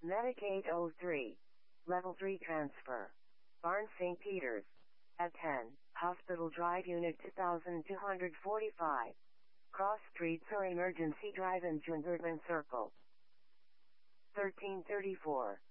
Medic 803. Level 3 transfer. Barnes St. Peter's. At 10, Hospital Drive Unit 2245. Cross Streets or Emergency Drive in Jungerman Circle. 1334.